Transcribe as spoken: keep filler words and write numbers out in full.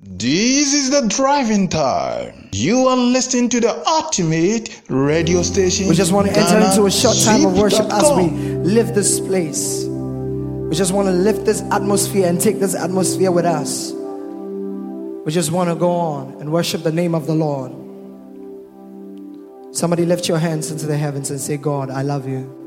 This is the driving time. You are listening to the ultimate radio station. We just want to enter into a short time of worship as we Ghana live this place. We just want to lift this atmosphere and take this atmosphere with us. We just want to go on and worship the name of the Lord. Somebody lift your hands into the heavens and say, God, I love you.